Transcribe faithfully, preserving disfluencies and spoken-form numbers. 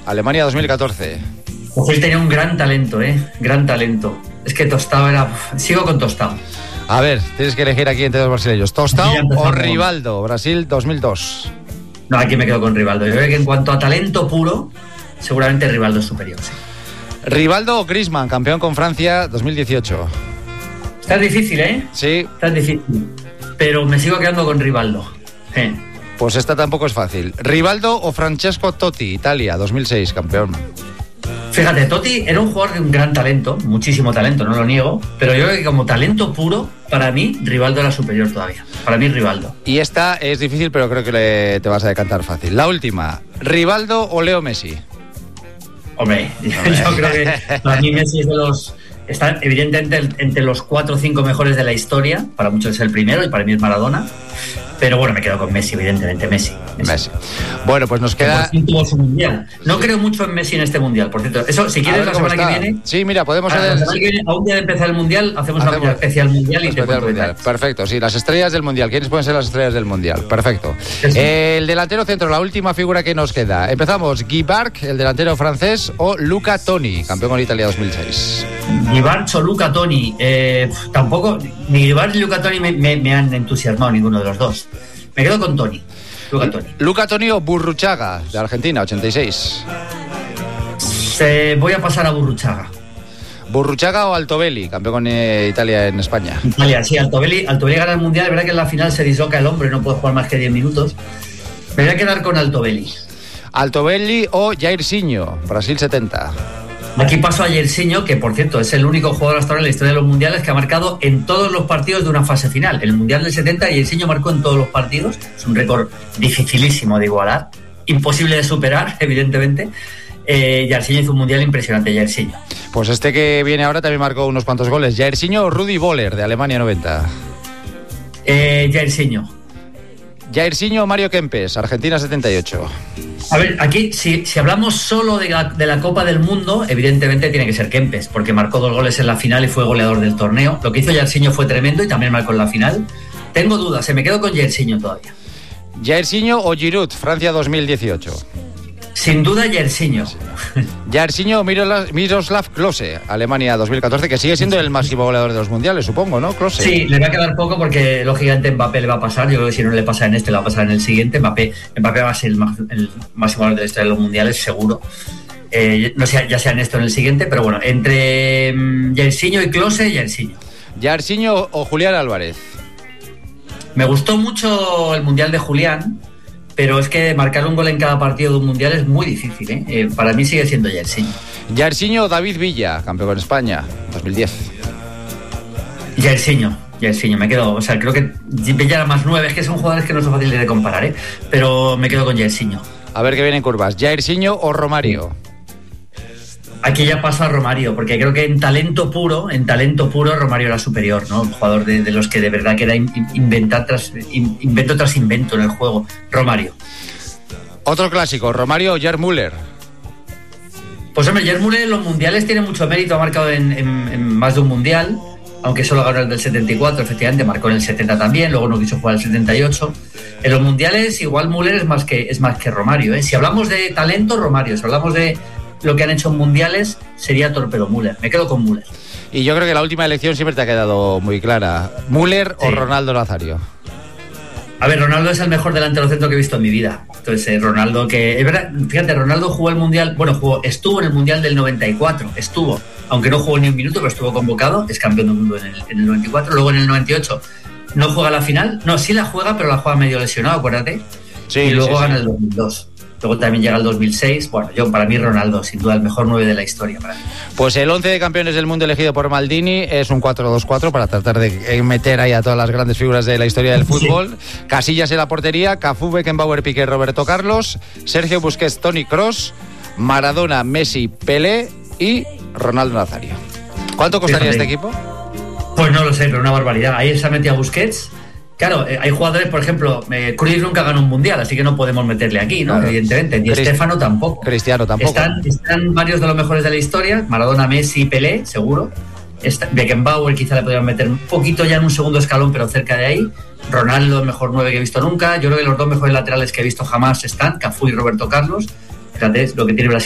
Alemania dos mil catorce. Pues él tenía un gran talento, ¿eh? Gran talento. Es que Tostao era... Sigo con Tostao. A ver, tienes que elegir aquí entre dos brasileños. ¿Tostao o Rivaldo? Brasil dos mil dos. No, aquí me quedo con Rivaldo. Yo creo que en cuanto a talento puro, seguramente Rivaldo es superior. Sí. ¿Rivaldo o Griezmann, campeón con Francia dos mil dieciocho? Está difícil, ¿eh? Sí. Está difícil. Pero me sigo quedando con Rivaldo. Eh. Pues esta tampoco es fácil. ¿Rivaldo o Francesco Totti, Italia dos mil seis, campeón? Fíjate, Totti era un jugador de un gran talento, muchísimo talento, no lo niego, pero yo creo que como talento puro, para mí, Rivaldo era superior todavía. Para mí, Rivaldo. Y esta es difícil, pero creo que le, te vas a decantar fácil. La última, ¿Rivaldo o Leo Messi? Hombre, yo creo que para mí Messi es de los... Está evidentemente entre los cuatro o cinco mejores de la historia, para muchos es el primero y para mí es Maradona. Pero bueno, me quedo con Messi, evidentemente, Messi. Messi. Messi. Bueno, pues nos queda... Por fin tuvo su mundial. No creo mucho en Messi en este mundial, por cierto. Eso, si quieres, la semana está. que viene... Sí, mira, podemos hacer... hacer... La semana que viene, a un día de empezar el mundial, hacemos, hacemos una especial mundial y te cuento mundial. Perfecto, sí, las estrellas del mundial. ¿Quiénes pueden ser las estrellas del mundial? Perfecto. Sí. El delantero centro, la última figura que nos queda. Empezamos, Guy Barch, el delantero francés, o Luca Toni, campeón con Italia dos mil seis. Guy Barch o Luca Toni. Eh, tampoco... Ni Guy Barch ni Luca Toni me, me, me han entusiasmado, ninguno de los dos. Me quedo con Toni, Luca Toni. Luca Toni o Burruchaga, de Argentina, ochenta y seis. Se, voy a pasar a Burruchaga. Burruchaga o Altobelli, campeón con eh, Italia en España. Italia, sí, Altobelli, Altobelli gana el Mundial, es verdad que en la final se disloca el hombro y no puede jugar más que diez minutos. Me voy a quedar con Altobelli. Altobelli o Jairzinho, Brasil setenta. Aquí paso a Jairzinho, que por cierto es el único jugador hasta ahora en la historia de los mundiales que ha marcado en todos los partidos de una fase final. En el Mundial del setenta, Jairzinho marcó en todos los partidos. Es un récord dificilísimo de igualar, imposible de superar, evidentemente. Eh, Jairzinho hizo un Mundial impresionante, Jairzinho. Pues este que viene ahora también marcó unos cuantos goles. Jairzinho o Rudi Völler, de Alemania noventa. Eh, Jairzinho. Jairzinho o Mario Kempes, Argentina setenta y ocho. A ver, aquí, si, si hablamos solo de la, de la Copa del Mundo, evidentemente tiene que ser Kempes, porque marcó dos goles en la final y fue goleador del torneo. Lo que hizo Jairzinho fue tremendo y también marcó en la final. Tengo dudas, se me quedo con Jairzinho todavía. Jairzinho o Giroud, Francia dos mil dieciocho. Sin duda, Jairzinho. Jairzinho o Miroslav Klose, Alemania dos mil catorce, que sigue siendo el máximo goleador de los mundiales, supongo, ¿no? Klose. Sí, le va a quedar poco porque, lógicamente, Mbappé le va a pasar. Yo creo que si no le pasa en este, le va a pasar en el siguiente. Mbappé, Mbappé va a ser el, el máximo goleador de la historia de los mundiales, seguro. Eh, no sé, ya sea en esto o en el siguiente, pero bueno, entre um, Jairzinho y Klose, Jairzinho. Jairzinho o Julián Álvarez. Me gustó mucho el Mundial de Julián, pero es que marcar un gol en cada partido de un Mundial es muy difícil, ¿eh? Eh, para mí sigue siendo Jairzinho. Jairzinho o David Villa, campeón con España, dos mil diez. Jairzinho, Jairzinho, me quedo, o sea, creo que Villa era más nueve, es que son jugadores que no son fáciles de comparar, ¿eh? Pero me quedo con Jairzinho. A ver qué vienen curvas, Jairzinho o Romario. Aquí ya paso a Romario, porque creo que en talento puro, en talento puro, Romario era superior, ¿no? Un jugador de, de los que de verdad que era inventar tras, invento tras invento en el juego. Romario. Otro clásico, Romario o Gerd Müller. Pues hombre, Gerd Müller en los mundiales tiene mucho mérito, ha marcado en, en, en más de un mundial, aunque solo ganó el del setenta y cuatro, efectivamente, marcó en el setenta también, luego no quiso jugar el setenta y ocho. En los mundiales igual Müller es más que, es más que Romario, ¿eh? Si hablamos de talento, Romario. Si hablamos de lo que han hecho en mundiales, sería Torpedo Müller. Me quedo con Müller. Y yo creo que la última elección siempre te ha quedado muy clara. ¿Müller sí. o Ronaldo Nazario? A ver, Ronaldo es el mejor delantero centro que he visto en mi vida. Entonces, eh, Ronaldo que... Es verdad, fíjate, Ronaldo jugó el Mundial... Bueno, jugó, estuvo en el Mundial del noventa y cuatro. Estuvo, aunque no jugó ni un minuto, pero estuvo convocado. Es campeón del mundo en el, en el noventa y cuatro. Luego en el noventa y ocho no juega la final. No, sí la juega, pero la juega medio lesionado, acuérdate. Sí, y luego sí, gana sí. el dos mil dos. Luego también llega el dos mil seis. Bueno, yo para mí Ronaldo, sin duda, el mejor nueve de la historia para mí. Pues el once de campeones del mundo elegido por Maldini es un cuatro dos cuatro para tratar de meter ahí a todas las grandes figuras de la historia del fútbol. Sí. Casillas en la portería, Cafú, Beckenbauer, Piqué, Roberto Carlos, Sergio Busquets, Toni Kroos, Maradona, Messi, Pelé y Ronaldo Nazario. ¿Cuánto costaría Fíjate. este equipo? Pues no lo sé, pero una barbaridad. Ahí se ha metido a Busquets. Claro, eh, hay jugadores, por ejemplo, eh, Cruyff nunca ganó un mundial, así que no podemos meterle aquí, ¿no? Claro. Evidentemente. Di Stéfano tampoco. Cristiano tampoco. Están, están varios de los mejores de la historia, Maradona, Messi, Pelé, seguro. Está, Beckenbauer quizá le podrían meter un poquito ya en un segundo escalón, pero cerca de ahí. Ronaldo, el mejor nueve que he visto nunca. Yo creo que los dos mejores laterales que he visto jamás están, Cafú y Roberto Carlos. Fíjate lo que tiene Brasil.